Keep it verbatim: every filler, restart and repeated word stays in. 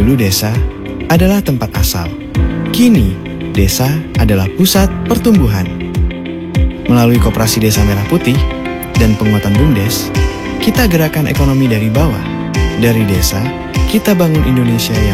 Dulu desa adalah tempat asal. Kini, desa adalah pusat pertumbuhan. Melalui Koperasi Desa Merah Putih dan penguatan BUMDes, kita gerakan ekonomi dari bawah. Dari desa, kita bangun Indonesia yang